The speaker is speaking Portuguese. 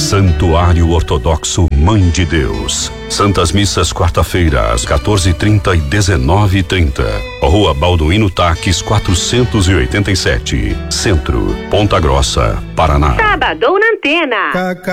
Santuário Ortodoxo Mãe de Deus. Santas Missas quarta-feira às 14h30 e 19h30. Rua Balduino Taques 487, Centro, Ponta Grossa, Paraná. Sabadão na Antena.